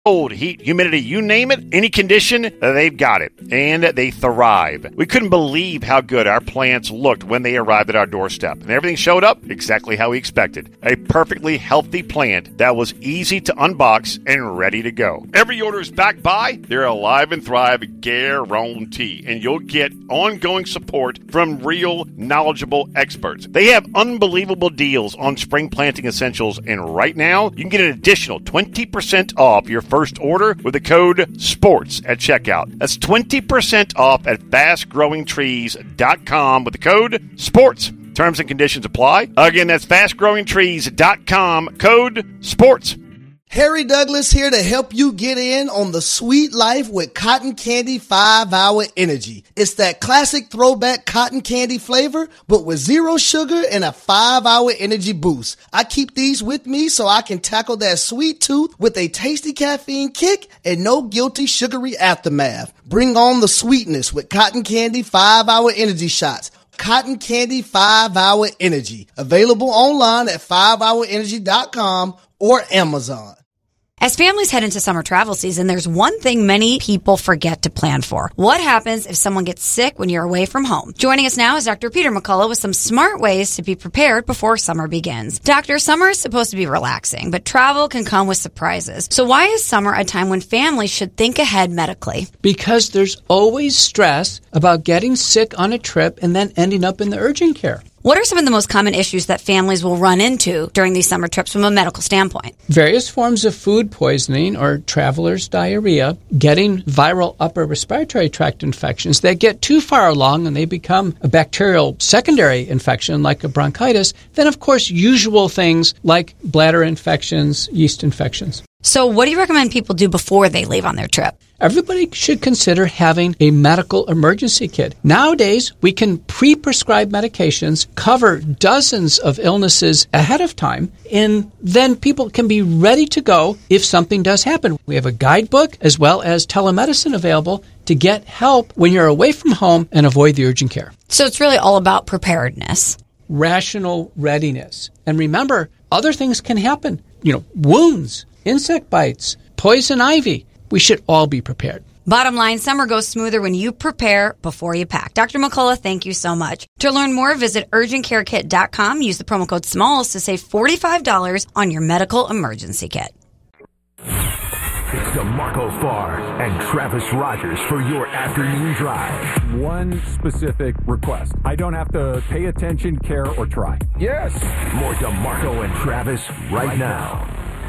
Cold, heat, humidity, you name it, any condition, they've got it. And they thrive. We couldn't believe how good our plants looked when they arrived at our doorstep. And everything showed up exactly how we expected. A perfectly healthy plant that was easy to unbox and ready to go. Every order is backed by their Alive and Thrive guarantee. And you'll get ongoing support from real, knowledgeable experts. They have unbelievable deals on spring planting essentials. And right now, you can get an additional 20% off your first order with the code SPORTS at checkout. That's 20% off at fastgrowingtrees.com with the code SPORTS. Terms and conditions apply. Again, that's fastgrowingtrees.com, code SPORTS. Harry Douglas here to help you get in on the sweet life with Cotton Candy 5-Hour Energy. It's that classic throwback cotton candy flavor, but with zero sugar and a 5-hour energy boost. I keep these with me so I can tackle that sweet tooth with a tasty caffeine kick and no guilty sugary aftermath. Bring on the sweetness with Cotton Candy 5-Hour Energy Shots. Cotton Candy 5-Hour Energy. Available online at 5hourenergy.com or Amazon. As families head into summer travel season, there's one thing many people forget to plan for. What happens if someone gets sick when you're away from home? Joining us now is Dr. Peter McCullough with some smart ways to be prepared before summer begins. Doctor, summer is supposed to be relaxing, but travel can come with surprises. So why is summer a time when families should think ahead medically? Because there's always stress about getting sick on a trip and then ending up in the urgent care. What are some of the most common issues that families will run into during these summer trips from a medical standpoint? Various forms of food poisoning or traveler's diarrhea, getting viral upper respiratory tract infections that get too far along and they become a bacterial secondary infection like a bronchitis, then of course usual things like bladder infections, yeast infections. So what do you recommend people do before they leave on their trip? Everybody should consider having a medical emergency kit. Nowadays, we can pre-prescribe medications, cover dozens of illnesses ahead of time, and then people can be ready to go if something does happen. We have a guidebook as well as telemedicine available to get help when you're away from home and avoid the urgent care. So it's really all about preparedness. Rational readiness. And remember, other things can happen. Wounds, insect bites, poison ivy. We should all be prepared. Bottom line, summer goes smoother when you prepare before you pack. Dr. McCullough, thank you so much. To learn more, visit urgentcarekit.com. Use the promo code SMALLS to save $45 on your medical emergency kit. It's DeMarco Farr and Travis Rogers for your afternoon drive. One specific request. I don't have to pay attention, care, or try. Yes. More DeMarco and Travis right now.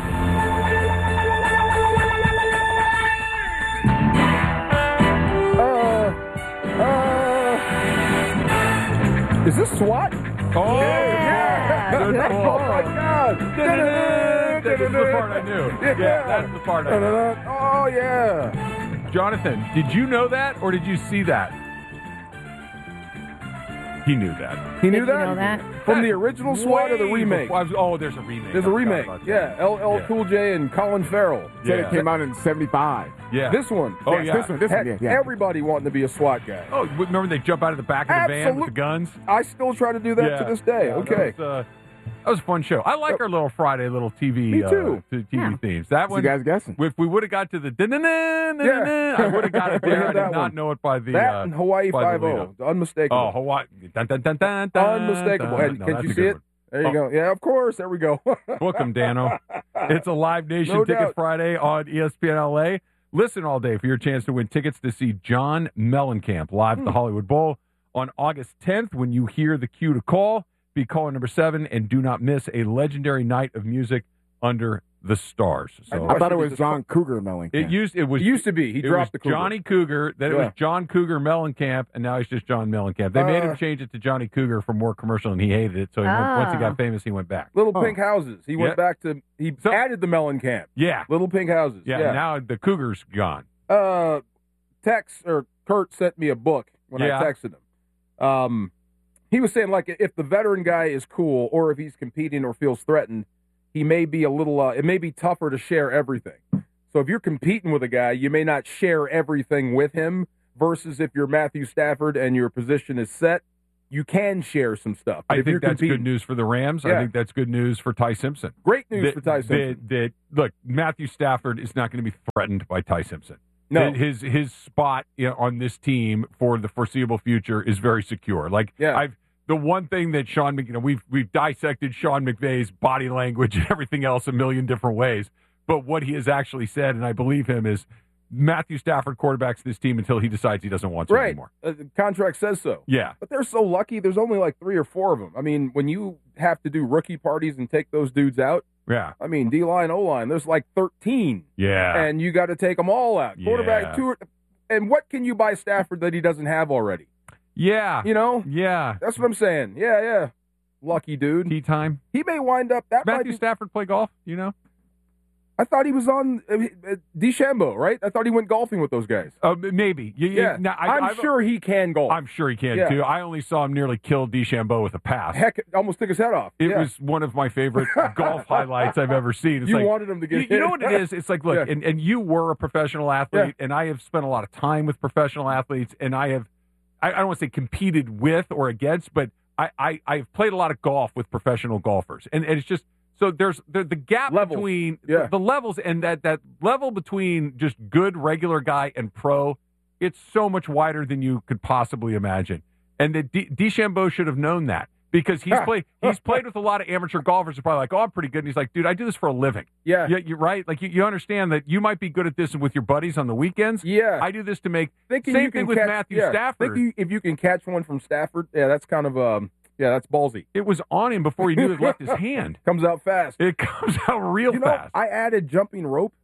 Is this SWAT? Oh, yeah. Good call. Oh, my God. That's the part I knew. Yeah, that's the part I knew. Oh, yeah. Jonathan, did you know that or did you see that? He knew that. He knew that? You know that? From the original SWAT or the remake? There's a remake. There's a remake. Yeah, LL Cool J and Colin Farrell. Yeah. It came out in 75. Yeah. This one. Oh, yeah. This one. Everybody wanting to be a SWAT guy. Oh, remember they jump out of the back of the van with the guns? I still try to do that to this day. Yeah, okay. That was a fun show. I like our little Friday little TV. Me too. TV themes. That one. You guys guessing? If we would have got to the I would have got it there. I did not know it by the that and Hawaii 5-0. Unmistakable. Oh, Hawaii. Dun, dun, dun, dun, dun, unmistakable. Dun, can you see it? There you go. Yeah, of course. There we go. Book them, Dano. It's a Live Nation Ticket Friday on ESPN LA. Listen all day for your chance to win tickets to see John Mellencamp live at the Hollywood Bowl on August 10th. When you hear the cue to call, be caller number 7 and do not miss a legendary night of music under the stars. So I thought it was John Cougar Mellencamp. It used to be. He dropped the Cougar. Johnny Cougar. Then it was John Cougar Mellencamp, and now he's just John Mellencamp. They made him change it to Johnny Cougar for more commercial, and he hated it. So once he got famous, he went back. Little Pink Houses. He went back to. He added the Mellencamp. Yeah. Little Pink Houses. Yeah. Now the Cougar's gone. Kurt sent me a book when I texted him. He was saying, like, if the veteran guy is cool or if he's competing or feels threatened, he may be a little, it may be tougher to share everything. So if you're competing with a guy, you may not share everything with him versus if you're Matthew Stafford and your position is set, you can share some stuff. I think that's good news for the Rams. I think that's good news for Ty Simpson. Great news for Ty Simpson. Look, Matthew Stafford is not going to be threatened by Ty Simpson. No. His spot on this team for the foreseeable future is very secure. The one thing that Sean, we've dissected Sean McVay's body language and everything else a million different ways, but what he has actually said, and I believe him, is Matthew Stafford quarterbacks this team until he decides he doesn't want to anymore. The contract says so. Yeah. But they're so lucky. There's only like 3 or 4 of them. I mean, when you have to do rookie parties and take those dudes out, yeah. I mean, D-line, O-line, there's like 13. Yeah. And you got to take them all out. Quarterback, 2. And what can you buy Stafford that he doesn't have already? Yeah. Yeah. That's what I'm saying. Yeah. Lucky dude. Tea time. He may wind up that. Matthew Stafford play golf, I thought he was on DeChambeau, right? I thought he went golfing with those guys. Maybe. Yeah. Now, I'm sure he can golf. I'm sure he can, too. I only saw him nearly kill DeChambeau with a pass. Heck, almost took his head off. It was one of my favorite golf highlights I've ever seen. It's you wanted him to get hit. You know what it is? It's like, look, and you were a professional athlete, and I have spent a lot of time with professional athletes, and I don't want to say competed with or against, but I've played a lot of golf with professional golfers. And it's just, so there's the gap between the levels, and that level between just good regular guy and pro, it's so much wider than you could possibly imagine. And that DeChambeau should have known that, because he's played with a lot of amateur golfers who are probably like, oh, I'm pretty good. And he's like, dude, I do this for a living. Yeah. You're right. Like, you understand that you might be good at this with your buddies on the weekends. Yeah. I do this to make Thinking same thing with Matthew Stafford. If you can catch one from Stafford, that's kind of that's ballsy. It was on him before he knew it left his hand. Comes out fast. It comes out real fast. I added jumping rope.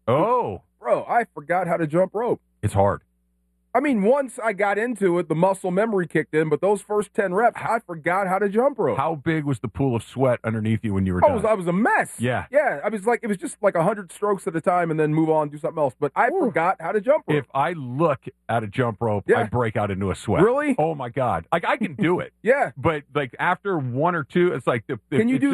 Oh. Bro, I forgot how to jump rope. It's hard. I mean, once I got into it, the muscle memory kicked in, but those first 10 reps, I forgot how to jump rope. How big was the pool of sweat underneath you when you were done? I was a mess. Yeah. Yeah, it was just like 100 strokes at a time and then move on and do something else. But I forgot how to jump rope. If I look at a jump rope, I break out into a sweat. Really? Oh, my God. Like, I can do it. Yeah. But, like, after 1 or 2, it's like can you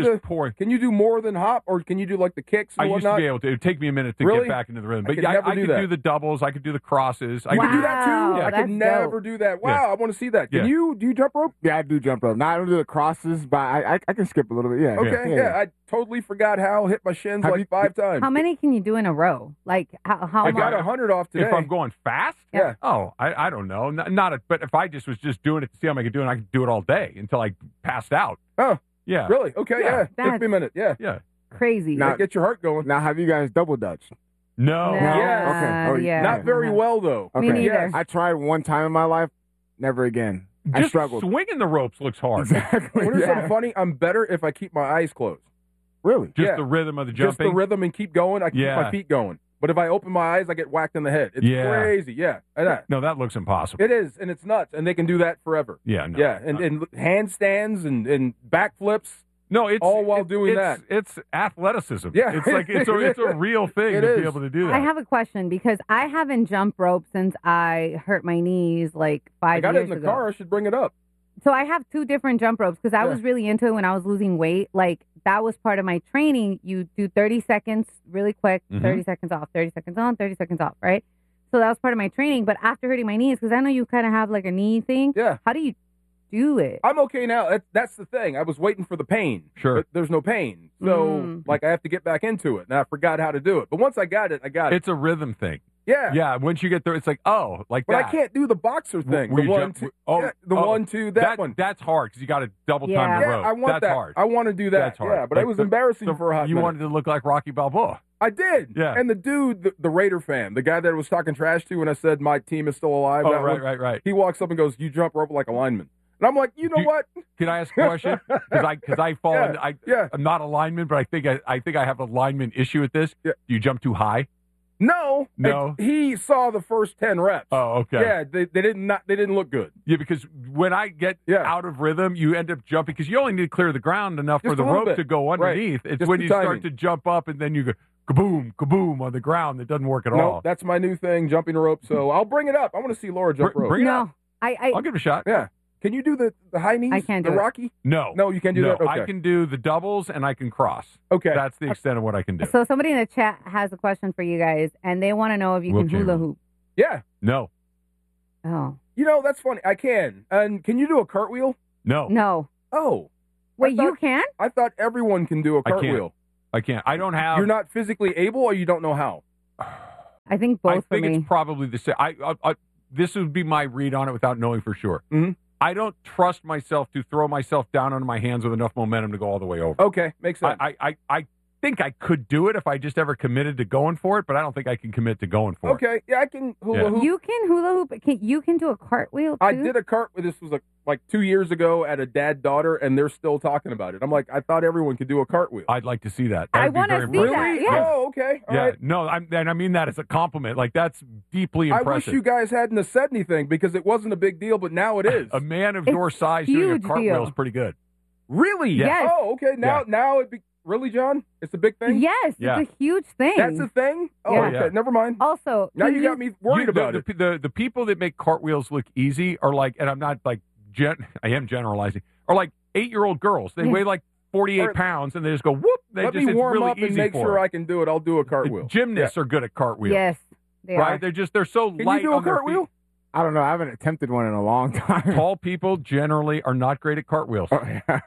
do more than hop, or can you do, like, the kicks and whatnot? I used to be able to. It would take me a minute to get back into the rhythm. But I could do the doubles. I could do the crosses. I could do that, too? Yeah. I could never do that. Wow, I want to see that. Do you jump rope? Yeah, I do jump rope. Now, I don't do the crosses, but I can skip a little bit. Yeah. Okay, yeah. I totally forgot how. Hit my shins 5 times. How many can you do in a row? Like, how I got 100 off today. If I'm going fast? Yeah. Oh, I don't know. But if I was just doing it to see how I could do it, I could do it all day until I passed out. Oh. Yeah. Really? Okay, yeah. Took me a minute. Yeah. Yeah. Crazy. Now, get your heart going. Now, have you guys double dutched? No. Yeah. Okay. Not very well, though. Okay. Me neither. I tried one time in my life. Never again. I struggled. Swinging the ropes looks hard. Exactly. What is something funny? I'm better if I keep my eyes closed. Really? Just the rhythm of the jumping? Just the rhythm and keep going. I keep my feet going. But if I open my eyes, I get whacked in the head. It's crazy. Yeah. No, that looks impossible. It is, and it's nuts. And they can do that forever. Yeah. No, yeah. And handstands and backflips. No, it's all while doing that. It's athleticism. Yeah. It's like it's a real thing to be able to do that. I have a question, because I haven't jumped rope since I hurt my knees like 5 years ago. I got it in the car. I should bring it up. So I have 2 different jump ropes, because I was really into it when I was losing weight. Like, that was part of my training. You do 30 seconds really quick, 30 seconds off, 30 seconds on, 30 seconds off, right? So that was part of my training. But after hurting my knees, because I know you kind of have like a knee thing. Yeah. How do you do it? I'm okay now. That's the thing. I was waiting for the pain. Sure. But there's no pain. So, I have to get back into it. And I forgot how to do it. But once I got it, I got it. It's a rhythm thing. Yeah. Yeah. Once you get there, it's like, oh, like but that. I can't do the boxer thing. The 1, 2. The 1, 2, that one. That's hard, because you got to double time the rope. I want that's hard. I want to do that. That's hard. Yeah, but it was embarrassing for a hot minute. You wanted to look like Rocky Balboa. I did. Yeah. And the dude, the Raider fan, the guy that I was talking trash to when I said my team is still alive. Oh, right. He walks up and goes, "You jump rope like a lineman." And I'm like, you know what? Can I ask a question? Because I fall into, I'm not a lineman, but I think I have a lineman issue with this. Yeah. Do you jump too high? No. He saw the first 10 reps. Oh, okay. Yeah, they didn't look good. Yeah, because when I get out of rhythm, you end up jumping, because you only need to clear the ground enough Just for the rope to go underneath. Right. It's Just when the you timing. start to jump up and then you go kaboom, kaboom on the ground. That doesn't work at all. No, that's my new thing, jumping rope. So I'll bring it up. I want to see Laura jump rope. Bring it up. I'll give it a shot. Yeah. Can you do the high knees? I can't do the it. Rocky? No. No, you can't do that? Okay. I can do the doubles and I can cross. Okay. That's the extent of what I can do. So somebody in the chat has a question for you guys, and they want to know if you can hula hoop. Yeah. No. Oh. You know, that's funny. I can. And can you do a cartwheel? No. Oh. Wait, you can? I thought everyone can do a cartwheel. I can't. I don't have. You're not physically able, or you don't know how? I think both I think it's probably the same. This would be my read on it without knowing for sure. Mm-hmm. I don't trust myself to throw myself down on my hands with enough momentum to go all the way over. Okay, makes sense. I think I could do it if I just ever committed to going for it, but I don't think I can commit to going for it. Okay, yeah, I can hula hoop. You can hula hoop. You can do a cartwheel, too? I did a cartwheel. This was like 2 years ago at a dad-daughter, and they're still talking about it. I'm like, I thought everyone could do a cartwheel. I'd like to see that. I want to see impressive. that. Yeah. Oh, okay. All right. No, I mean that as a compliment. Like, that's deeply impressive. I wish you guys hadn't have said anything because it wasn't a big deal, but now it is. A man of your size doing a cartwheel is pretty good. Really? Yes. Oh, okay. Now it be really, John? It's a big thing? Yes, it's a huge thing. That's a thing? Oh, okay. Never mind. Also, now you got me worried about it. The people that make cartwheels look easy are like, and I'm not like, I am generalizing, are like 8-year-old girls. They weigh like 48 pounds, and they just go, whoop. Let me warm up and make sure I can do it. I'll do a cartwheel. Gymnasts are good at cartwheels. Yes, they are. They're so Can light you do on a cartwheel? their feet. I don't know. I haven't attempted one in a long time. Tall people generally are not great at cartwheels. Oh, yeah.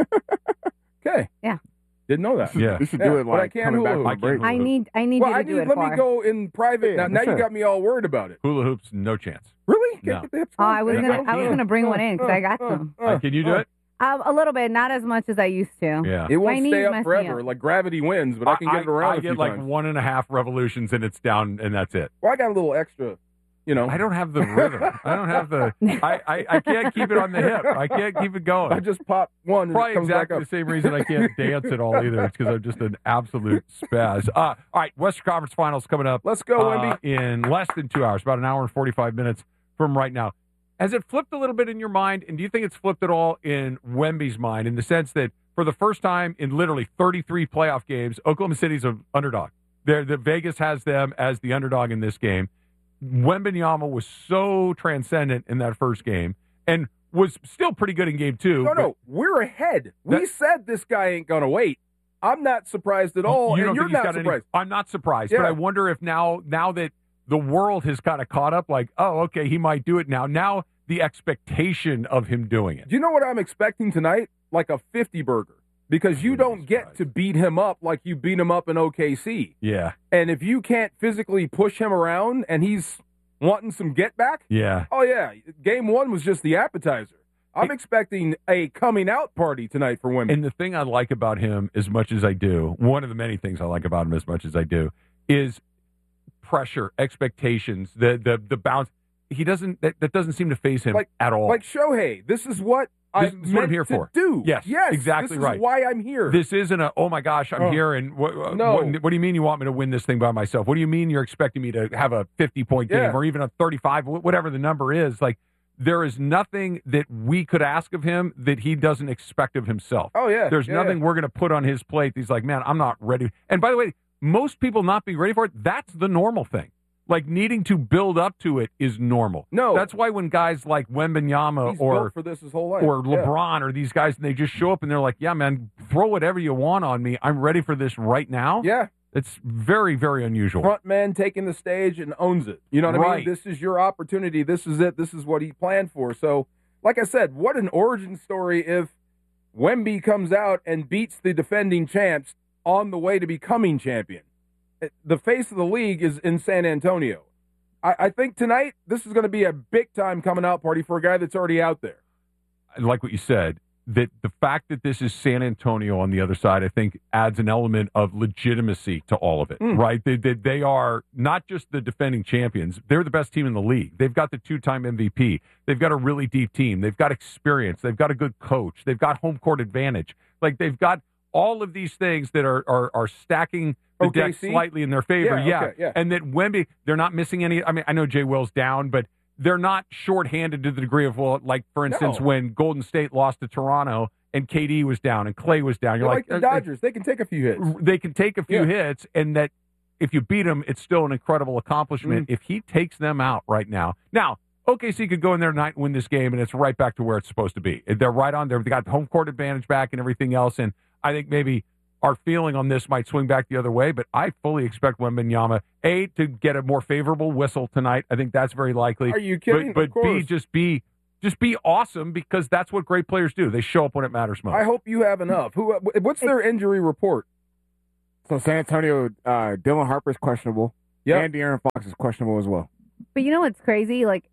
Okay. Yeah. Didn't know that. You should do it but I like can't coming back hula from hoop. break. I need Well, you to do it. Let me go in private. Yeah, now sure. you got me all worried about it. Hula hoops, no chance. Really? No. Can't get the hips Oh, going? I was gonna bring one in because I got some. Can you do it? A little bit, not as much as I used to. Yeah. It won't My stay knees up mess me forever. up. Like gravity wins, but I can get it around I get like times. 1.5 revolutions and it's down, and that's it. Well, I got a little extra, I don't have the rhythm. I don't have the. I can't keep it on the hip. I can't keep it going. I just pop one and Probably it comes exactly back the up. same reason I can't dance at all either. It's because I'm just an absolute spaz. All right, Western Conference Finals coming up. Let's go, Wemby. In less than 2 hours, about an hour and 45 minutes from right now. Has it flipped a little bit in your mind, and do you think it's flipped at all in Wemby's mind, in the sense that for the first time in literally 33 playoff games, Oklahoma City's an underdog? The Vegas has them as the underdog in this game. Wembanyama was so transcendent in that first game and was still pretty good in game two. No, we're ahead. We said this guy ain't going to wait. I'm not surprised at all, and you're not surprised. I'm not surprised, but I wonder if now that the world has kind of caught up, like, oh, okay, he might do it now. Now the expectation of him doing it. Do you know what I'm expecting tonight? Like a 50 burger. Because you don't get to beat him up like you beat him up in OKC. Yeah. And if you can't physically push him around and he's wanting some get back, yeah. Oh, yeah. Game one was just the appetizer. I'm expecting a coming out party tonight for women. And the thing I like about him as much as I do, one of the many things I like about him as much as I do, is pressure, expectations, the bounce. He doesn't, that doesn't seem to faze him at all. Like Shohei, this is what I'm here for. Do. Yes, exactly this right. Is why I'm here. This isn't oh my gosh, I'm here, and what do you mean you want me to win this thing by myself? What do you mean you're expecting me to have a 50-point game or even a 35, whatever the number is? Like, there is nothing that we could ask of him that he doesn't expect of himself. Oh, yeah. There's nothing we're going to put on his plate. He's like, man, I'm not ready. And by the way, most people not being ready for it, that's the normal thing. Like, needing to build up to it is normal. No. That's why when guys like Wembanyama He's built for this his whole life. or LeBron or these guys, and they just show up and they're like, yeah, man, throw whatever you want on me. I'm ready for this right now. Yeah. It's very, very unusual. Front man taking the stage and owns it. You know what I mean? This is your opportunity. This is it. This is what he planned for. So, like I said, what an origin story if Wemby comes out and beats the defending champs on the way to becoming champion. The face of the league is in San Antonio. I think tonight this is going to be a big-time coming-out party for a guy that's already out there. Like what you said, that the fact that this is San Antonio on the other side, I think adds an element of legitimacy to all of it, right? They are not just the defending champions. They're the best team in the league. They've got the 2-time MVP. They've got a really deep team. They've got experience. They've got a good coach. They've got home court advantage. Like, they've got all of these things that are stacking the deck slightly in their favor. Yeah. And that Wemby, they're not missing any. I mean, I know Jay Will's down, but they're not shorthanded to the degree of, well, like, for instance, when Golden State lost to Toronto and KD was down and Clay was down. You're like the Dodgers. They can take a few hits. They can take a few hits, and that if you beat them, it's still an incredible accomplishment. If he takes them out right now. Now, OKC could go in there tonight and win this game, and it's right back to where it's supposed to be. They're right on there. They got home court advantage back and everything else, and I think maybe our feeling on this might swing back the other way, but I fully expect Wembanyama, to get a more favorable whistle tonight. I think that's very likely. Are you kidding? But B, just be just be awesome because that's what great players do. They show up when it matters most. I hope you have enough. What's their injury report? So San Antonio, Dylan Harper's questionable. Yeah. And De'Aaron Fox is questionable as well. But you know what's crazy? Like,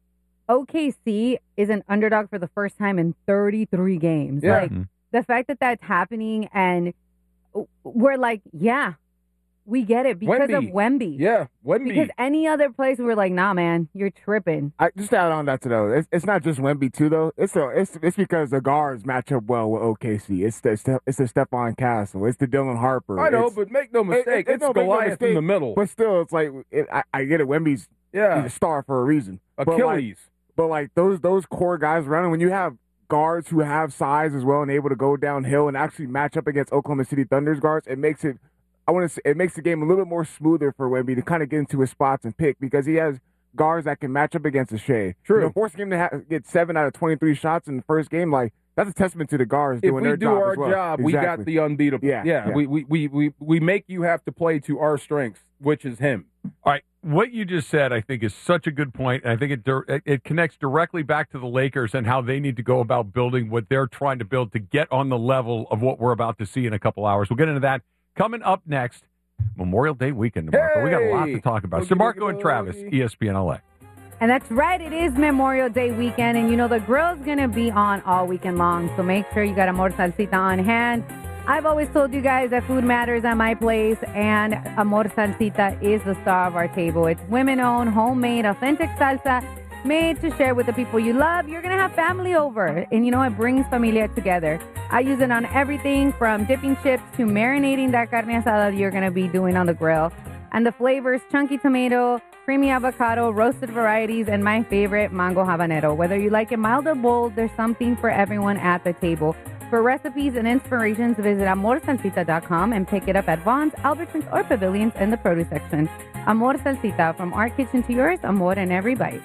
OKC is an underdog for the first time in 33 games. Yeah. Like, the fact that that's happening, and we're like, yeah, we get it because of Wemby. Yeah, Wemby. Because any other place, we're like, nah, man, you're tripping. I just add on that, though. It's not just Wemby, too, though. It's because the guards match up well with OKC. It's the Stephon Castle. It's the Dylan Harper. I know, but make no mistake. It's Goliath in the middle. But still, it's like, I get it. Wemby's he's a star for a reason. Achilles. But those core guys running, when you have guards who have size as well and able to go downhill and actually match up against Oklahoma City Thunder's guards, it makes it makes the game a little bit more smoother for Wemby to kind of get into his spots and pick, because he has guards that can match up against a Shea. True. Forcing him to get 7 out of 23 shots in the first game, like, that's a testament to the guards doing their job. If we do our as well. job, we got the unbeatable. Yeah. We make you have to play to our strengths, which is him. All right, what you just said, I think, is such a good point, and I think it connects directly back to the Lakers and how they need to go about building what they're trying to build to get on the level of what we're about to see in a couple hours. We'll get into that coming up next. Memorial Day weekend, DeMarco. We got a lot to talk about. DeMarco and Travis, ESPN LA. And that's right, it is Memorial Day weekend, and you know the grill's going to be on all weekend long, so make sure you got Amor Salsita on hand. I've always told you guys that food matters at my place, and Amor Salsita is the star of our table. It's women-owned, homemade, authentic salsa made to share with the people you love. You're going to have family over, and you know, it brings familia together. I use it on everything from dipping chips to marinating that carne asada that you're going to be doing on the grill. And the flavors, chunky tomato, creamy avocado, roasted varieties, and my favorite, mango habanero. Whether you like it mild or bold, there's something for everyone at the table. For recipes and inspirations, visit amorsalsita.com and pick it up at Vaughn's, Albertsons, or Pavilions in the produce section. Amor Salsita, from our kitchen to yours, amor in every bite.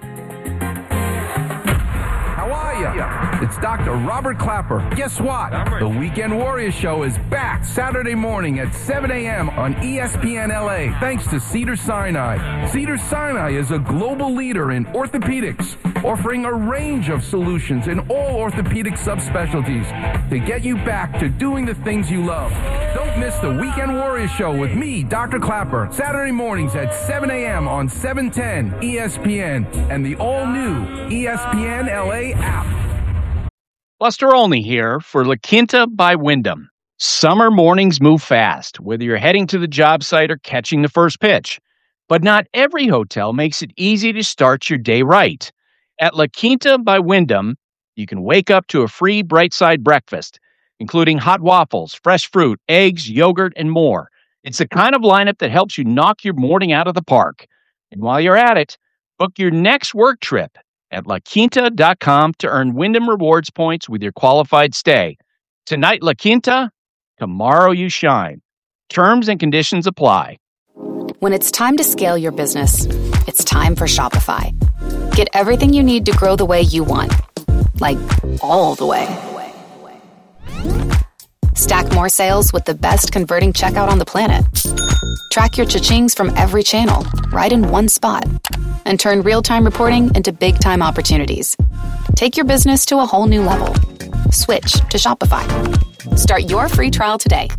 How are ya? It's Dr. Robert Clapper. Guess what? The Weekend Warriors Show is back Saturday morning at 7 a.m. on ESPN LA, thanks to Cedars-Sinai. Cedars-Sinai is a global leader in orthopedics, offering a range of solutions in all orthopedic subspecialties to get you back to doing the things you love. Don't miss the Weekend Warriors Show with me, Dr. Clapper, Saturday mornings at 7 a.m. on 710 ESPN and the all-new ESPN LA app. Buster Olney here for La Quinta by Wyndham. Summer mornings move fast, whether you're heading to the job site or catching the first pitch. But not every hotel makes it easy to start your day right. At La Quinta by Wyndham, you can wake up to a free Bright Side breakfast, including hot waffles, fresh fruit, eggs, yogurt, and more. It's the kind of lineup that helps you knock your morning out of the park. And while you're at it, book your next work trip at LaQuinta.com to earn Wyndham Rewards points with your qualified stay. Tonight, La Quinta, tomorrow you shine. Terms and conditions apply. When it's time to scale your business, it's time for Shopify. Get everything you need to grow the way you want. Like, all the way. Stack more sales with the best converting checkout on the planet. Track your cha-chings from every channel, right in one spot. And turn real-time reporting into big-time opportunities. Take your business to a whole new level. Switch to Shopify. Start your free trial today.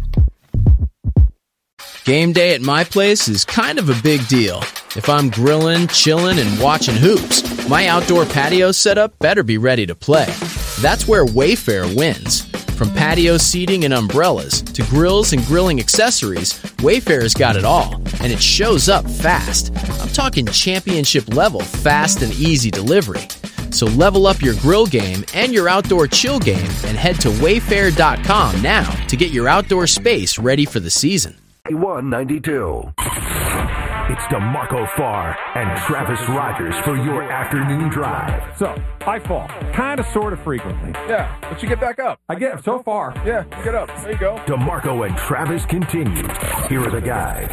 Game day at my place is kind of a big deal. If I'm grilling, chilling, and watching hoops, my outdoor patio setup better be ready to play. That's where Wayfair wins. From patio seating and umbrellas to grills and grilling accessories, Wayfair's got it all, and it shows up fast. I'm talking championship level fast and easy delivery. So level up your grill game and your outdoor chill game and head to wayfair.com now to get your outdoor space ready for the season. 192. It's DeMarco Farr and Travis Rogers for your afternoon drive. So, I fall. Kind of, sort of frequently. Yeah, but you get back up. I get so far. Yeah, you get up. There you go. DeMarco and Travis continue. Here are the guys.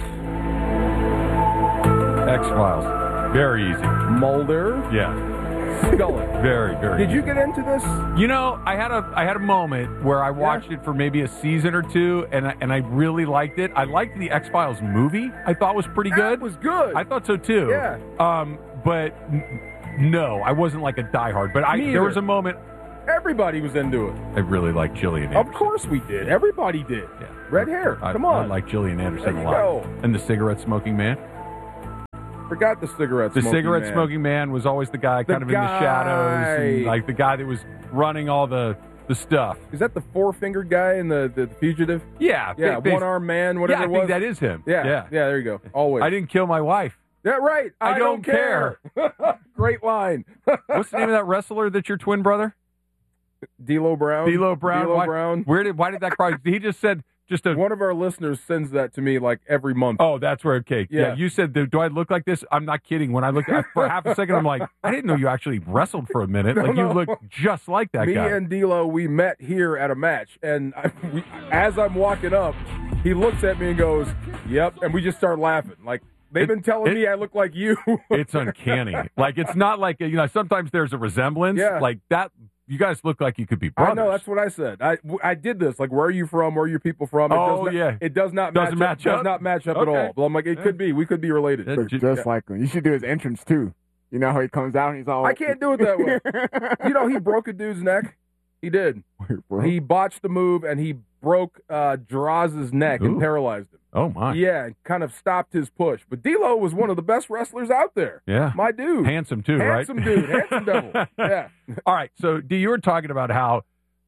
X-Files. Very easy. Mulder. Yeah. Scully. Very, very. Did you get into this? You know, I had a moment where I watched it for maybe a season or two, and I really liked it. I liked the X-Files movie. I thought was pretty good. It was good. I thought so too. Yeah. but no, I wasn't like a diehard. But there was a moment. Everybody was into it. I really like Gillian Anderson. Of course we did. Everybody did. Yeah. Red hair. Come on. I like Gillian Anderson a lot. Go. And the cigarette smoking man. Forgot the cigarette smoking man. The cigarette smoking man was always the guy in the shadows. And like the guy that was running all the stuff. Is that the four-fingered guy in the Fugitive? Yeah. One-arm man, whatever it was. I think that is him. Yeah, there you go. Always. I didn't kill my wife. Yeah, right. I don't care. Great line. What's the name of that wrestler that's your twin brother? D'Lo Brown. D'Lo Brown. Why did that cry? He just said one of our listeners sends that to me like every month. Oh, that's where it came. Yeah. You said, do I look like this? I'm not kidding. When I looked for half a second, I'm like, I didn't know you actually wrestled for a minute. You look just like that guy. Me and D'Lo, we met here at a match, and as I'm walking up, he looks at me and goes, "Yep," and we just start laughing. Like they've been telling me I look like you. It's uncanny. Like it's not like sometimes there's a resemblance. Yeah. Like that. You guys look like you could be brothers. I know, that's what I said. I did this. Like, where are you from? Where are your people from? It does not match up at all. But I'm like, it could be. We could be related. Just like him. You should do his entrance, too. You know how he comes out and he's all... I can't do it that way. He broke a dude's neck. He did. He botched the move, and he broke Jaraz's neck and paralyzed him. Oh, my. Yeah, and kind of stopped his push. But D'Lo was one of the best wrestlers out there. Yeah. My dude. Handsome, too, right? Handsome dude. Handsome devil. Yeah. All right, so D, you were talking about how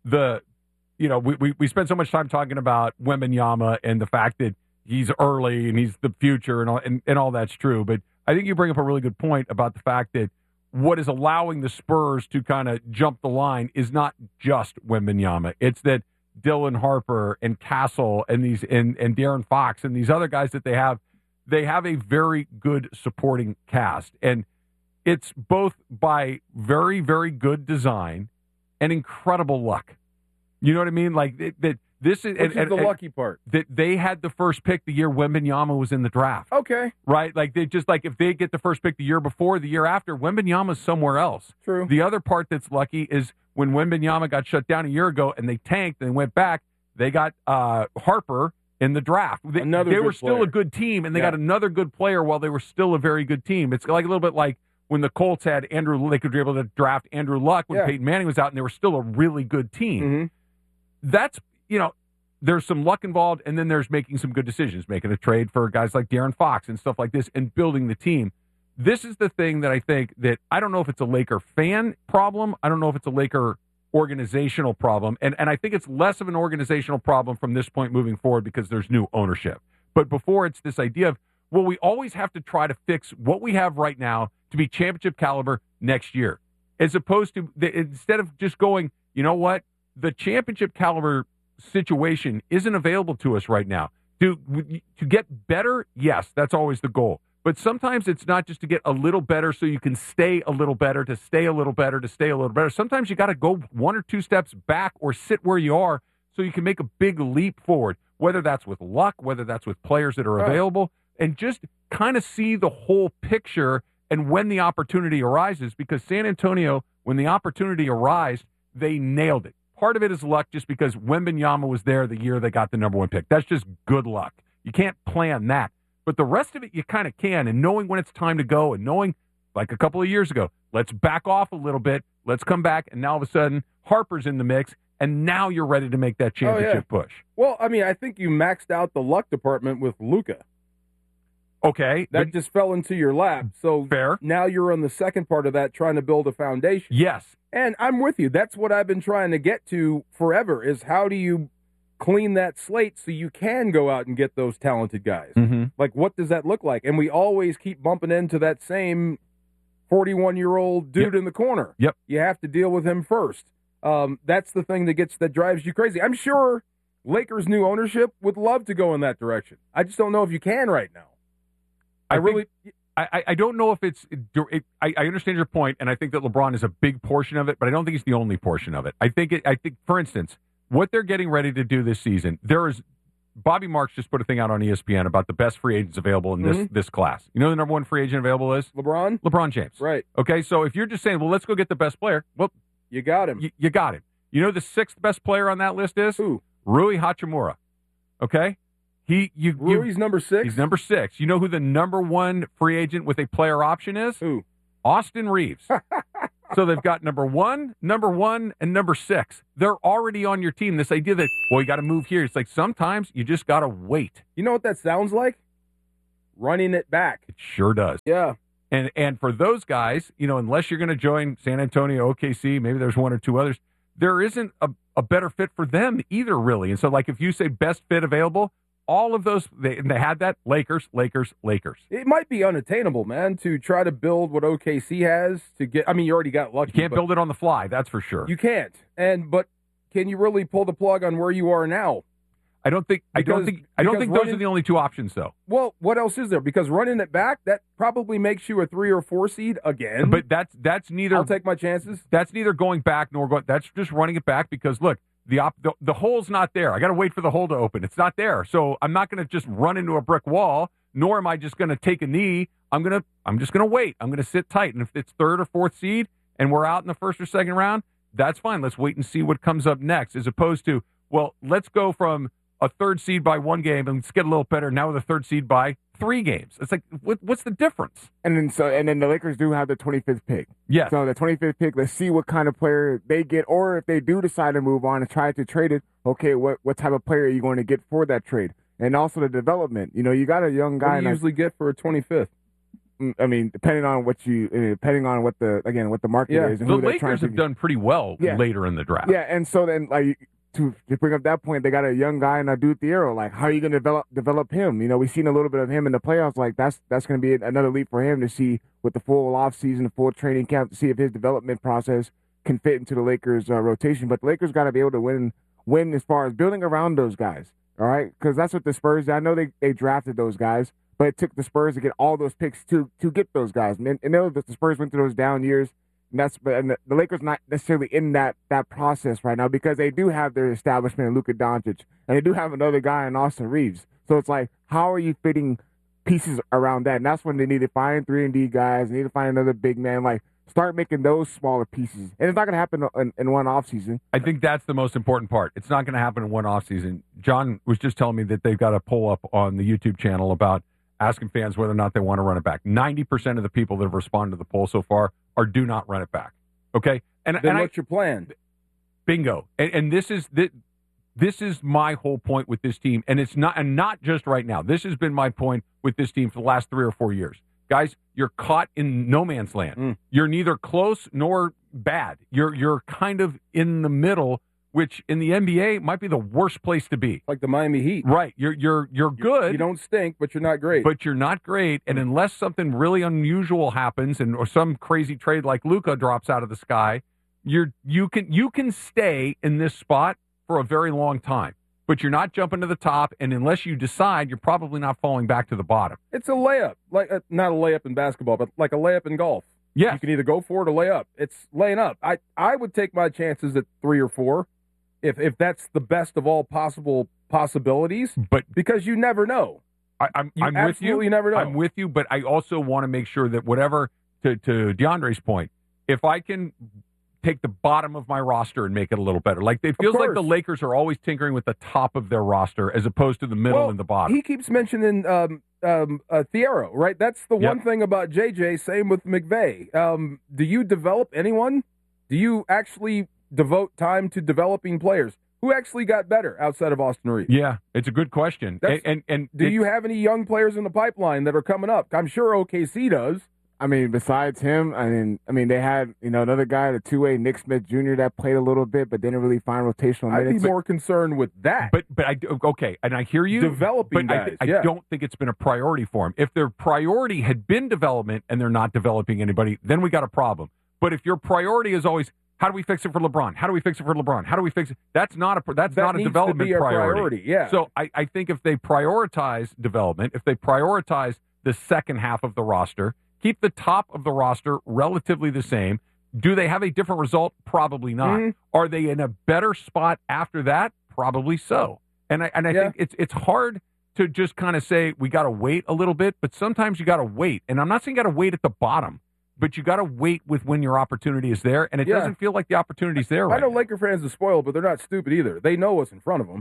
we spent so much time talking about Wembanyama and the fact that he's early and he's the future and all that's true. But I think you bring up a really good point about the fact that what is allowing the Spurs to kind of jump the line is not just Wembanyama. It's that Dylan Harper and Castle and and De'Aaron Fox and these other guys that they have a very good supporting cast. And it's both by very, very good design and incredible luck. You know what I mean? Like this is the lucky part. That they had the first pick the year Wembanyama was in the draft. Okay. Right? Like if they get the first pick the year before, the year after, Wembanyama's somewhere else. True. The other part that's lucky is when Wembanyama got shut down a year ago and they tanked and went back, they got Harper in the draft. They were still a good team, and they got another good player while they were still a very good team. It's like a little bit like when the Colts had they could be able to draft Andrew Luck when Peyton Manning was out, and they were still a really good team. Mm-hmm. That's, there's some luck involved, and then there's making some good decisions, making a trade for guys like De'Aaron Fox and stuff like this, and building the team. This is the thing that I think that I don't know if it's a Laker fan problem. I don't know if it's a Laker organizational problem. And I think it's less of an organizational problem from this point moving forward because there's new ownership. But before, it's this idea of, well, we always have to try to fix what we have right now to be championship caliber next year, as opposed to instead of just going, you know what, the championship caliber situation isn't available to us right now. To get better, yes, that's always the goal. But sometimes it's not just to get a little better so you can stay a little better, to stay a little better, to stay a little better. Sometimes you got to go one or two steps back or sit where you are so you can make a big leap forward, whether that's with luck, whether that's with players that are available, and just kind of see the whole picture and when the opportunity arises, because San Antonio, when the opportunity arose, they nailed it. Part of it is luck just because Wembanyama was there the year they got the number one pick. That's just good luck. You can't plan that. But the rest of it, you kind of can. And knowing when it's time to go and knowing, like a couple of years ago, let's back off a little bit. Let's come back. And now all of a sudden, Harper's in the mix. And now you're ready to make that championship push. Well, I mean, I think you maxed out the luck department with Luka. Okay. That just fell into your lap. So fair. Now you're on the second part of that, trying to build a foundation. Yes. And I'm with you. That's what I've been trying to get to forever, is how do you clean that slate so you can go out and get those talented guys? Mm-hmm. Like, what does that look like? And we always keep bumping into that same 41-year-old dude in the corner. Yep. You have to deal with him first. That's the thing that drives you crazy. I'm sure Lakers' new ownership would love to go in that direction. I just don't know if you can right now. I don't know if I understand your point, and I think that LeBron is a big portion of it, but I don't think he's the only portion of it. I think, for instance, what they're getting ready to do this season, Bobby Marks just put a thing out on ESPN about the best free agents available in this class. You know who the number one free agent available is? LeBron James. Right. Okay, so if you're just saying, well, let's go get the best player, well, you got him. You got him. You know the sixth best player on that list is? Who? Rui Hachimura. Okay? Rui's number 6? He's number 6. You know who the number one free agent with a player option is? Who? Austin Reeves. So they've got number 1, and number 6. They're already on your team. This idea that, well, you got to move here. It's like sometimes you just got to wait. You know what that sounds like? Running it back. It sure does. Yeah. And for those guys, unless you're going to join San Antonio, OKC, maybe there's one or two others, there isn't a better fit for them either, really. And so, like, if you say best fit available, all of those, they had that, Lakers. It might be unattainable, man, to try to build what OKC has to get. I mean, you already got lucky. You can't build it on the fly, that's for sure. You can't. But can you really pull the plug on where you are now? I don't think those are the only two options, though. Well, what else is there? Because running it back, that probably makes you a 3 or 4 seed again. But that's neither. I'll take my chances. That's neither going back nor going. That's just running it back because look, the hole's not there. I got to wait for the hole to open. It's not there, so I'm not going to just run into a brick wall. Nor am I just going to take a knee. I'm just going to wait. I'm going to sit tight. And if it's 3rd or 4th seed and we're out in the 1st or 2nd round, that's fine. Let's wait and see what comes up next, as opposed to, well, let's go from a 3rd seed by 1 game and let's get a little better. Now with a 3rd seed by 3 games. It's like, what's the difference? And then the Lakers do have the 25th pick. Yes. So the 25th pick, let's see what kind of player they get, or if they do decide to move on and try to trade it, okay, what type of player are you going to get for that trade? And also the development. You got a young guy. What do you usually get for a 25th? I mean, depending on what the market is. And the who they're Lakers have done pretty well later in the draft. Yeah, and so then to bring up that point, they got a young guy in Adu Thiero. Like, how are you going to develop him? We've seen a little bit of him in the playoffs. Like, that's going to be another leap for him to see with the full offseason, the full training camp, to see if his development process can fit into the Lakers' rotation. But the Lakers got to be able to win as far as building around those guys, all right? Because that's what the Spurs did. I know they drafted those guys, but it took the Spurs to get all those picks to get those guys. And the Spurs went through those down years. And the Lakers not necessarily in that process right now because they do have their establishment in Luka Doncic and they do have another guy in Austin Reeves. So it's like, how are you fitting pieces around that? And that's when they need to find 3-and-D guys. They need to find another big man. Like, start making those smaller pieces. And it's not going to happen in one offseason. I think that's the most important part. It's not going to happen in one offseason. John was just telling me that they've got a poll up on the YouTube channel about asking fans whether or not they want to run it back. 90% of the people that have responded to the poll so far are do not run it back. Okay? Then what's your plan? Bingo. And this is my whole point with this team. And it's not just right now. This has been my point with this team for the last 3 or 4 years. Guys, you're caught in no man's land. You're neither close nor bad. You're kind of in the middle, which in the NBA might be the worst place to be. Like the Miami Heat. Right. You're good. You don't stink, but you're not great. But you're not great. And unless something really unusual happens or some crazy trade like Luka drops out of the sky, you can stay in this spot for a very long time. But you're not jumping to the top, and unless you decide, you're probably not falling back to the bottom. It's a layup. Like not a layup in basketball, but like a layup in golf. Yeah. You can either go for it or lay up. It's laying up. I would take my chances at 3 or 4. If that's the best of all possible possibilities, but because you never know. I'm with you. You never know. I'm with you, but I also want to make sure that whatever, to DeAndre's point, if I can take the bottom of my roster and make it a little better. Like, it feels like the Lakers are always tinkering with the top of their roster as opposed to the middle and the bottom. He keeps mentioning Thiero, right? That's the one thing about JJ. Same with McVay. Do you develop anyone? Do you actually devote time to developing players? Who actually got better outside of Austin Reeves? Yeah, it's a good question. And do you have any young players in the pipeline that are coming up? I'm sure OKC does. I mean, besides him, I mean, they had another guy, the 2-way Nick Smith Jr. that played a little bit, but didn't really find rotational minutes. I'd be more concerned with that. But and I hear you. Developing but I don't think it's been a priority for him. If their priority had been development and they're not developing anybody, then we got a problem. But if your priority is always, how do we fix it for LeBron? How do we fix it for LeBron? How do we fix it? That's not a development priority. Yeah. So I think if they prioritize development, if they prioritize the second half of the roster, keep the top of the roster relatively the same. Do they have a different result? Probably not. Mm-hmm. Are they in a better spot after that? Probably so. And I think it's hard to just kind of say we got to wait a little bit, but sometimes you got to wait. And I'm not saying you got to wait at the bottom, but you got to wait with when your opportunity is there, and it doesn't feel like the opportunity's there right I know now. Laker fans are spoiled, but they're not stupid either. They know what's in front of them.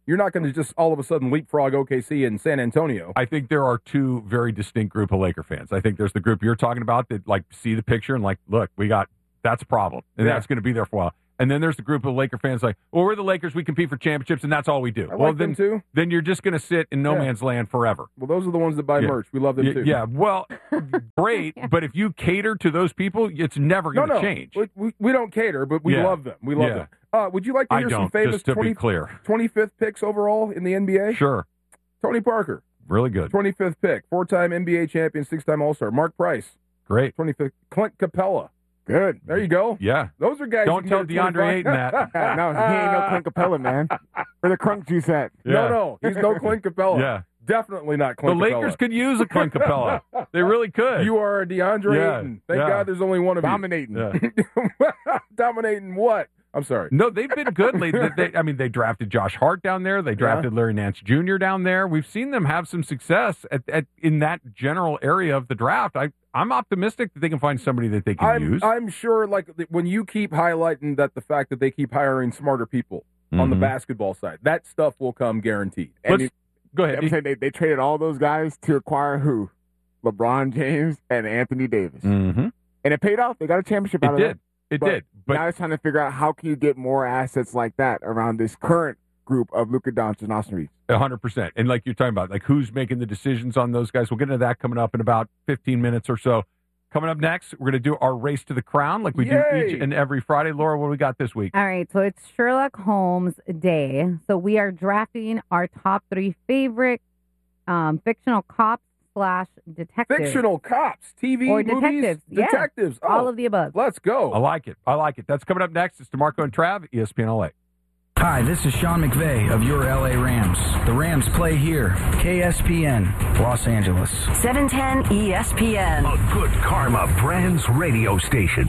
You're not going to just all of a sudden leapfrog OKC in San Antonio. I think there are two very distinct group of Laker fans. I think there's the group you're talking about that like see the picture and like, look, that's a problem, and that's going to be there for a while. And then there's the group of Laker fans like, well, we're the Lakers, we compete for championships, and that's all we do. Them too. Then you're just going to sit in no man's land forever. Well, those are the ones that buy merch. We love them too. Yeah, well, great, but if you cater to those people, it's never going to change. We don't cater, but we love them. We love them. Would you like to hear some famous just to be clear. 25th picks overall in the NBA? Sure. Tony Parker. Really good. 25th pick. 4-time NBA champion, 6-time All-Star. Mark Price. Great. 25th. Clint Capella. Good. There you go. Yeah. Those are guys. Don't tell DeAndre Ayton that. No, he ain't no Clint Capella, man. Where the crunk juice at? Yeah. No, he's no Clint Capella. Yeah. Definitely not Clint Capella. The Lakers could use a Clint Capella. They really could. You are a DeAndre Ayton. Thank God there's only one of Dominating. you. Dominating what? I'm sorry. No, they've been good lately. They drafted Josh Hart down there. They drafted Larry Nance Jr. down there. We've seen them have some success in that general area of the draft. I'm optimistic that they can find somebody that they can use. I'm sure, like, when you keep highlighting that the fact that they keep hiring smarter people on the basketball side, that stuff will come guaranteed. Go ahead. They traded all those guys to acquire who? LeBron James and Anthony Davis. Mm-hmm. And it paid off. They got a championship out of it. It did. But now it's trying to figure out how can you get more assets like that around this current group of Luka Doncic and Austin Reeves. 100%. And like you're talking about, like who's making the decisions on those guys. We'll get into that coming up in about 15 minutes or so. Coming up next, we're going to do our race to the crown like we do each and every Friday. Laura, what do we got this week? All right, so it's Sherlock Holmes Day. So we are drafting our top 3 favorite fictional cops / detectives. Fictional cops, TV, or movies, detectives. detectives. Yeah. All of the above. Let's go. I like it. That's coming up next. It's DeMarco and Trav, ESPN LA. Hi, this is Sean McVay of your LA Rams. The Rams play here. KSPN, Los Angeles. 710 ESPN. A good karma Brands radio station.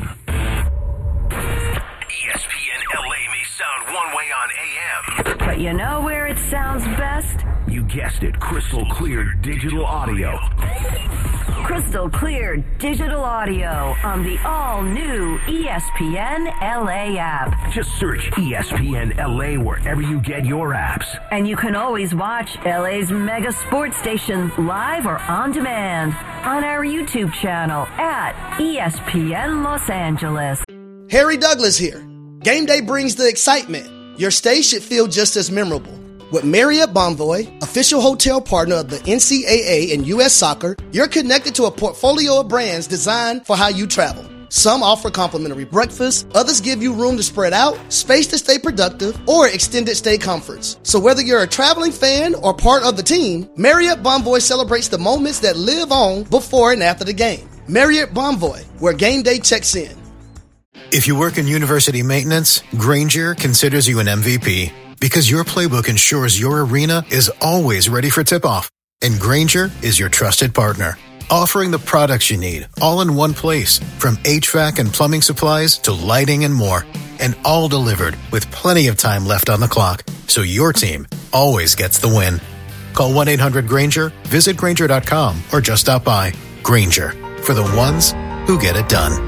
ESPN LA may sound one way on AM. But you know where it sounds best? You guessed it, crystal clear digital audio. Crystal clear digital audio on the all-new ESPN LA app. Just search ESPN LA wherever you get your apps. And you can always watch LA's mega sports station live or on demand on our YouTube channel at ESPN Los Angeles. Harry Douglas here. Game day brings the excitement. Your stay should feel just as memorable. With Marriott Bonvoy, official hotel partner of the NCAA and U.S. Soccer, you're connected to a portfolio of brands designed for how you travel. Some offer complimentary breakfast, others give you room to spread out, space to stay productive, or extended stay comforts. So whether you're a traveling fan or part of the team, Marriott Bonvoy celebrates the moments that live on before and after the game. Marriott Bonvoy, where game day checks in. If you work in university maintenance, Grainger considers you an MVP. Because your playbook ensures your arena is always ready for tip-off. And Grainger is your trusted partner, offering the products you need all in one place, from HVAC and plumbing supplies to lighting and more. And all delivered with plenty of time left on the clock, so your team always gets the win. Call 1-800-GRAINGER, visit Grainger.com, or just stop by. Grainger, for the ones who get it done.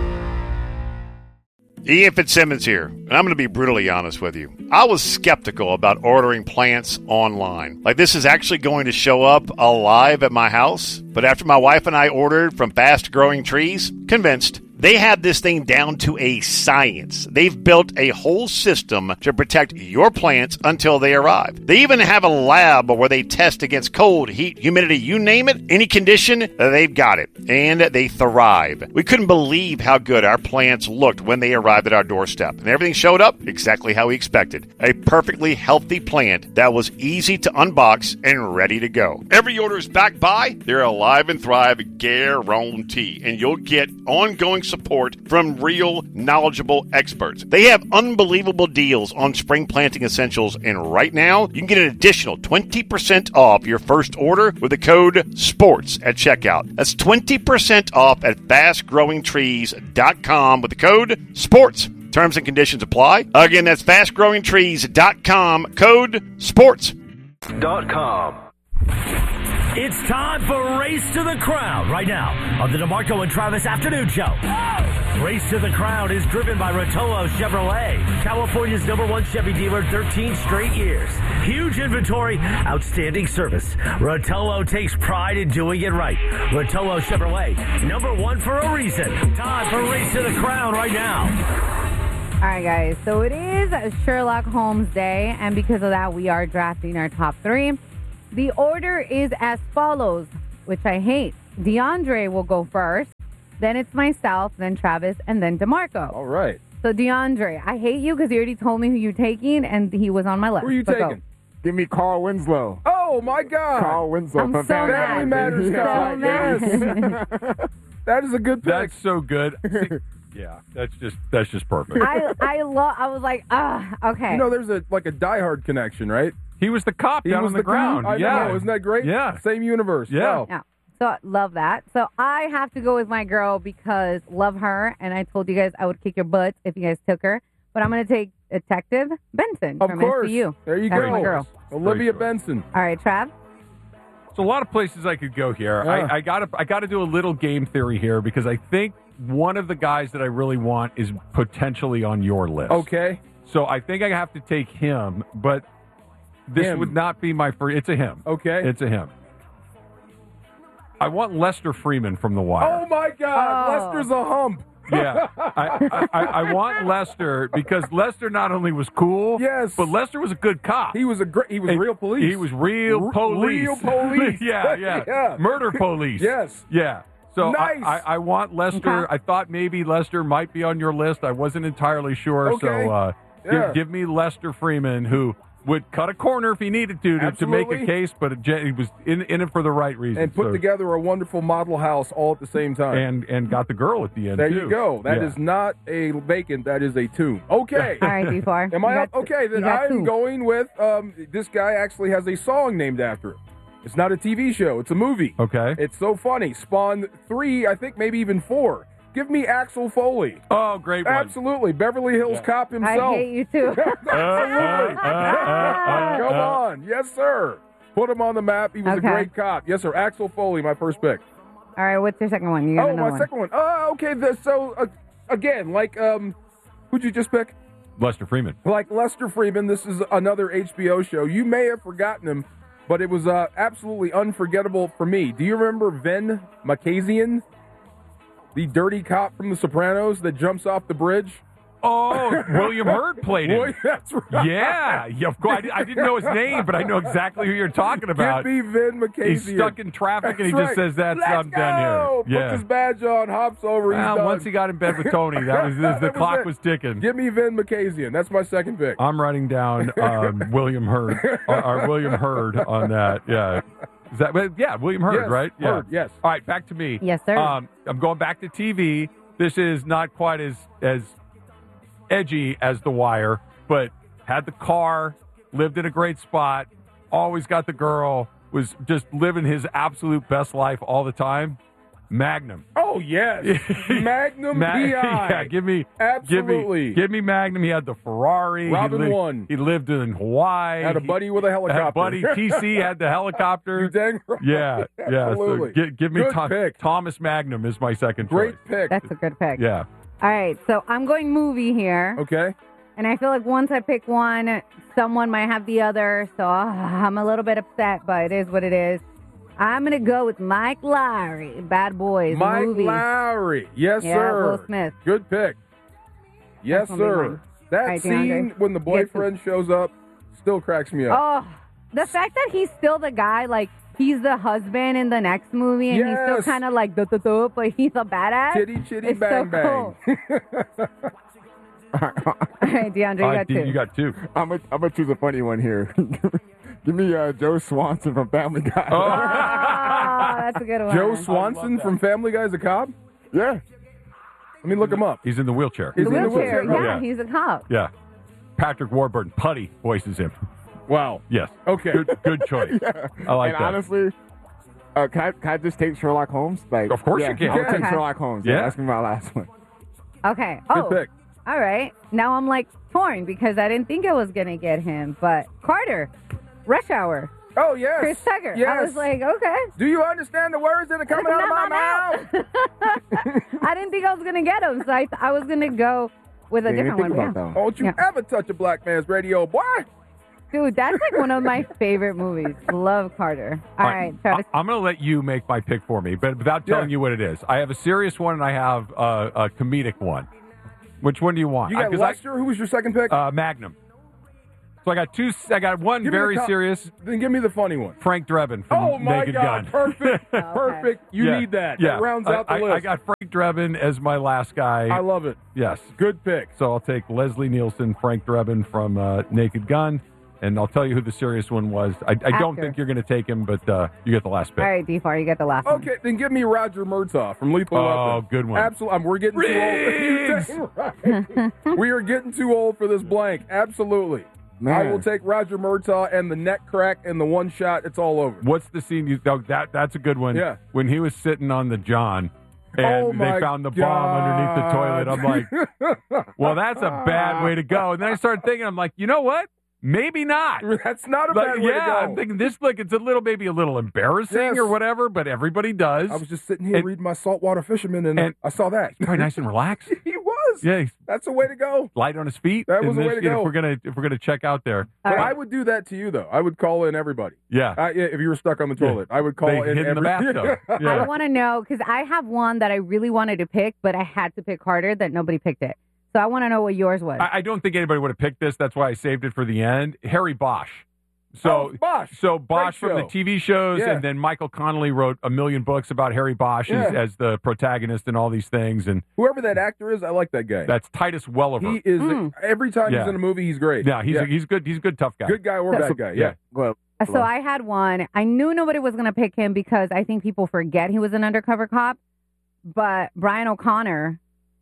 Ian Fitzsimmons here, and I'm going to be brutally honest with you. I was skeptical about ordering plants online. Like, this is actually going to show up alive at my house. But after my wife and I ordered from Fast Growing Trees, convinced. They have this thing down to a science. They've built a whole system to protect your plants until they arrive. They even have a lab where they test against cold, heat, humidity, you name it, any condition, they've got it. And they thrive. We couldn't believe how good our plants looked when they arrived at our doorstep. And everything showed up exactly how we expected. A perfectly healthy plant that was easy to unbox and ready to go. Every order is backed by their Alive and Thrive guarantee. And you'll get ongoing support from real, knowledgeable experts. They have unbelievable deals on spring planting essentials, and right now, you can get an additional 20% off your first order with the code SPORTS at checkout. That's 20% off at fastgrowingtrees.com with the code SPORTS. Terms and conditions apply. Again, that's fastgrowingtrees.com, code SPORTS. .com. It's time for Race to the Crown right now on the DeMarco and Travis Afternoon Show. Race to the Crown is driven by Rotolo Chevrolet, California's #1 Chevy dealer 13 straight years. Huge inventory, outstanding service. Rotolo takes pride in doing it right. Rotolo Chevrolet, #1 for a reason. Time for Race to the Crown right now. All right, guys. So it is Sherlock Holmes Day, and because of that, we are drafting our top 3. The order is as follows, which I hate. DeAndre will go first, then it's myself, then Travis, and then DeMarco. All right. So DeAndre, I hate you because you already told me who you're taking, and he was on my list. Who are you taking? Go. Give me Carl Winslow. Oh, my God. Carl Winslow. I'm from so Family mad. Family Matters guy. mad. Yes. That is a good pick. That's so good. Yeah, that's just perfect. I was like, okay. You know, there's a Die Hard connection, right? He was the cop down on the ground. I know. Isn't that great? Yeah. Same universe. Yeah. Wow. Yeah. So love that. So I have to go with my girl because love her, and I told you guys I would kick your butts if you guys took her. But I'm going to take Detective Benson Of from course. SVU. There you That's go. my girl. Olivia Benson. All right, Trav. So a lot of places I could go here. Yeah. I gotta do a little game theory here because I think one of the guys that I really want is potentially on your list. Okay. So I think I have to take him, but this would not be my first. It's a him. Okay. It's a him. I want Lester Freeman from The Wire. Oh, my God. Lester's a hump. Yeah, I want Lester because Lester not only was cool, yes, but Lester was a good cop. He was real police. He was real police. Real police. yeah. Murder police. Yes. Yeah. So nice. I want Lester. I thought maybe Lester might be on your list. I wasn't entirely sure. Okay. So give me Lester Freeman, who would cut a corner if he needed to make a case, but he was in it for the right reason. And put together a wonderful model house all at the same time. And got the girl at the end, There too. you go. That is not a vacant. That is a tomb. Okay. All right, D4. Am I up? Okay, then I'm going with this guy actually has a song named after him. It's not a TV show. It's a movie. Okay. It's so funny. Spawn 3, I think maybe even 4. Give me Axel Foley. Oh, great one. Absolutely. Beverly Hills Cop himself. I hate you too. Absolutely. Come on. Yes, sir. Put him on the map. He was a great cop. Yes, sir. Axel Foley, my first pick. All right, what's your second one? You got another my second one. Oh, okay. Again, who'd you just pick? Lester Freeman. Like Lester Freeman. This is another HBO show. You may have forgotten him, but it was absolutely unforgettable for me. Do you remember Vin Makazian? The dirty cop from The Sopranos that jumps off the bridge? Oh, William Hurt played him. Boy, that's right. Yeah, of course. I didn't know his name, but I know exactly who you're talking about. Give me Vin Makazian. He's stuck in traffic, and he just says, "I'm done go! here." Puts his badge on, hops over. He's done. Once he got in bed with Tony, the clock was ticking. Give me Vin Makazian. That's my second pick. I'm writing down William Hurt or William Hurd on that. Yeah. Is that, William Hurd, yes, right? Yeah. Hurd, yes. All right, back to me. Yes, sir. I'm going back to TV. This is not quite as edgy as The Wire, but had the car, lived in a great spot, always got the girl, was just living his absolute best life all the time. Magnum. Oh, yes. Magnum P.I. Yeah, give me Magnum. He had the Ferrari. Robin won. He lived in Hawaii. Had a buddy with a helicopter. Had a buddy. TC had the helicopter. You dang right. Yeah. Absolutely. So give me pick. Thomas Magnum is my second Great choice. pick. That's a good pick. Yeah. All right, so I'm going movie here. Okay. And I feel like once I pick one, someone might have the other. So I'm a little bit upset, but it is what it is. I'm going to go with Mike Lowry, Bad Boys movie. Mike Lowry. Yes, sir. Will Smith. Good pick. Yes, That's sir. That right, scene DeAndre. when the boyfriend shows up still cracks me up. Oh, the fact that he's still the guy, like, he's the husband in the next movie, and he's still kind of like, duh, but he's a badass. Chitty, it's bang, so bang. Cool. All right, DeAndre, you got two. You got two. I'm gonna choose a funny one here. Give me Joe Swanson from Family Guy. Oh, that's a good one. Joe Swanson from Family Guy's a cop? Yeah. Let me look him up. He's in the wheelchair. He's in the wheelchair. wheelchair. Yeah, he's a cop. Yeah. Patrick Warburton, Putty, voices him. Wow. Yes. Okay. Good choice. Yeah. I like and that. honestly, can I just take Sherlock Holmes? Like, of course you can. I'll take Okay. Sherlock Holmes. Yeah. That's my last one. Okay. Good pick. All right. Now I'm like torn because I didn't think I was going to get him. But Carter, Rush Hour. Oh, yes. Chris Tucker. Yes. I was like, okay. Do you understand the words that are coming out of my mouth? I didn't think I was going to get them, so I was going to go with a different one. Don't you ever touch a black man's radio, boy. Dude, that's like one of my favorite movies. Love Carter. All right, Travis. I'm going to let you make my pick for me, but without telling you what it is. I have a serious one and I have a comedic one. Which one do you want? You got Lester. Who was your second pick? Magnum. So I got two. I got one very serious. Then give me the funny one. Frank Drebin from Naked Gun. Perfect. Perfect. You need that. Yeah. That rounds out the list. I got Frank Drebin as my last guy. I love it. Yes. Good pick. So I'll take Leslie Nielsen, Frank Drebin from Naked Gun. And I'll tell you who the serious one was. I don't think you're going to take him, but you get the last pick. All right, D-Far, you get the last one. Okay, then give me Roger Murtaugh from Lethal Weapon. Oh, good one. Absolutely. We're getting too old. We are getting too old for this blank. Absolutely. Man. I will take Roger Murtaugh and the neck crack and the one shot. It's all over. What's the scene? That's a good one. Yeah. When he was sitting on the John. And they found the bomb underneath the toilet. I'm like, well, that's a bad way to go. And then I started thinking, I'm like, you know what? Maybe not. That's not a bad way to go. I'm thinking it's maybe a little embarrassing or whatever, but everybody does. I was just sitting here reading my Saltwater Fisherman, and I saw that. He's probably nice and relaxed. He was. Yeah, that's the way to go. Light on his feet. That was the way to go. If we're gonna check out there, but I would do that to you though. I would call in everybody. Yeah. If you were stuck on the toilet, I would call in the bathtub. I want to know because I have one that I really wanted to pick, but I had to pick harder that nobody picked it. So I want to know what yours was. I don't think anybody would have picked this. That's why I saved it for the end. Harry Bosch. Bosch. So Bosch from the TV shows, and then Michael Connelly wrote a million books about Harry Bosch as the protagonist and all these things. And whoever that actor is, I like that guy. That's Titus Welliver. He is every time he's in a movie, he's great. Yeah, he's good. He's a good tough guy. Good guy or bad guy. Yeah. Well, so I had one. I knew nobody was going to pick him because I think people forget he was an undercover cop. But Brian O'Connor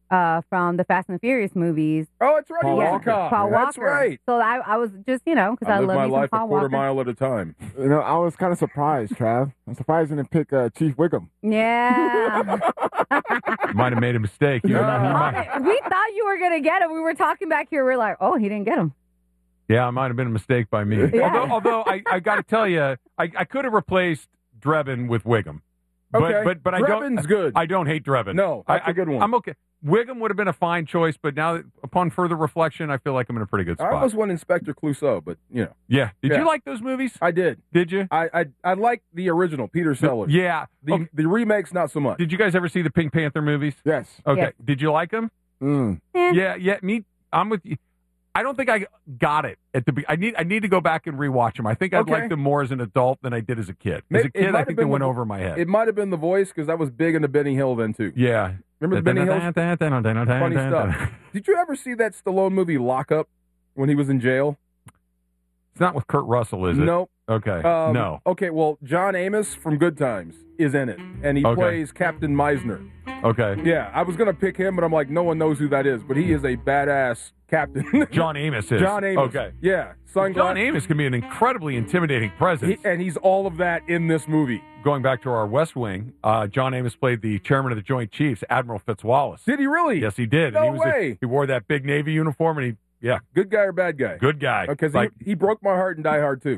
from the Fast and the Furious movies. Oh, that's right. Paul Walker. Paul Walker. That's right. So I was just, because I live love my me life some Paul a quarter Walker. mile at a time. I was kind of surprised, Trav. I'm surprised you didn't pick Chief Wiggum. Yeah. Might have made a mistake. We thought you were going to get him. We were talking back here. We are like, oh, he didn't get him. Yeah, it might have been a mistake by me. Yeah. Although I got to tell you, I could have replaced Drebin with Wiggum. Okay. But Drebin's good. I don't hate Drebin. No, that's a good one. I'm okay. Wiggum would have been a fine choice, but now, upon further reflection, I feel like I'm in a pretty good spot. I almost went Inspector Clouseau, but Yeah. Did you like those movies? I did. Did you? I liked the original, Peter Sellers. Yeah. The remakes, not so much. Did you guys ever see the Pink Panther movies? Yes. Okay. Yes. Did you like them? Yeah. Me. I'm with you. I don't think I got it at the. I need to go back and rewatch them. I think I'd like them more as an adult than I did as a kid. As a kid, I think they went over my head. It might have been The Voice because I was big into Benny Hill then too. Yeah, remember the Benny Hill? Funny stuff. Did you ever see that Stallone movie Lockup when he was in jail? It's not with Kurt Russell, is it? Nope. Okay. No. Okay. Well, John Amos from Good Times is in it, and he plays Captain Meisner. Okay. Yeah, I was gonna pick him, but I'm like, no one knows who that is. But he is a badass captain. John Amos is. John Amos. Okay. Yeah. John Amos can be an incredibly intimidating presence. And he's all of that in this movie. Going back to our West Wing, John Amos played the chairman of the Joint Chiefs, Admiral Fitzwallace. Did he really? Yes, he did. No and way. He wore that big Navy uniform, and Yeah. Good guy or bad guy? Good guy. Because he broke my heart in Die Hard too.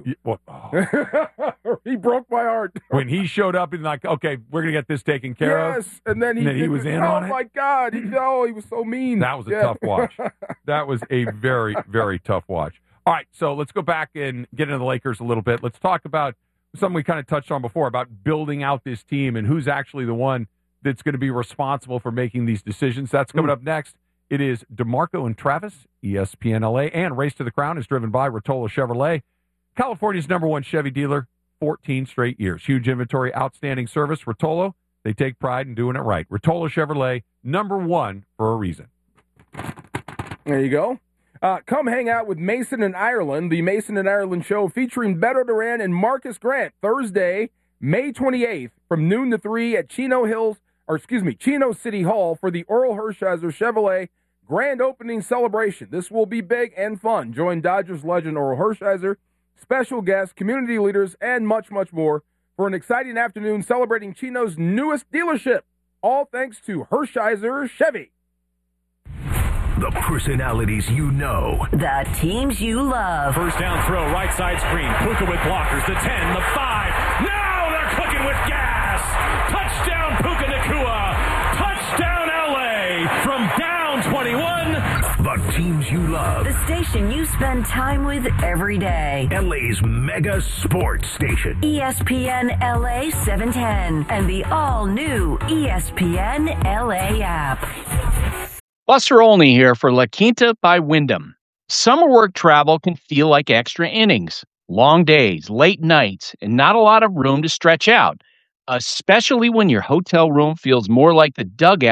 He broke my heart. When he showed up and like, okay, we're going to get this taken care of. Yes, and then he was in on it. Oh, my God. He was so mean. That was a tough watch. That was a very, very tough watch. All right, so let's go back and get into the Lakers a little bit. Let's talk about something we kind of touched on before about building out this team and who's actually the one that's going to be responsible for making these decisions. That's coming up next. It is DeMarco and Travis, ESPN LA, and Race to the Crown is driven by Rotolo Chevrolet, California's #1 Chevy dealer, 14 straight years. Huge inventory, outstanding service. Rotolo, they take pride in doing it right. Rotolo Chevrolet, #1 for a reason. There you go. Come hang out with Mason in Ireland, the Mason in Ireland show featuring Beto Duran and Marcus Grant, Thursday, May 28th from noon to 3 at Chino City Hall for the Oral Hershiser Chevrolet grand opening celebration. This will be big and fun. Join Dodgers legend Oral Hershiser, special guests, community leaders, and much, much more for an exciting afternoon celebrating Chino's newest dealership. All thanks to Hershiser Chevy. the personalities you know. The teams you love. First down throw, right side screen. Puka with blockers. The 10, the 5. Now they're cooking with gas. Touchdown Puka Nacua. Touchdown LA from down 21. The teams you love. The station you spend time with every day. LA's mega sports station. ESPN LA 710 and the all-new ESPN LA app. Buster Olney here for La Quinta by Wyndham. Summer work travel can feel like extra innings. Long days, late nights, and not a lot of room to stretch out, especially when your hotel room feels more like the dugout